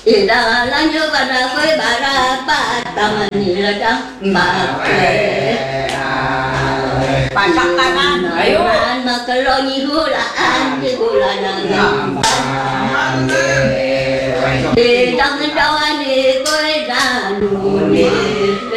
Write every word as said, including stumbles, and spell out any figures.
ida la nyu ba ra koi ba ra pa ta ma ni la cha ma ke pa sa ta na ayo an ma ka lo ni hu la an ti hu la na na ida na cha wa ni koi da nu ni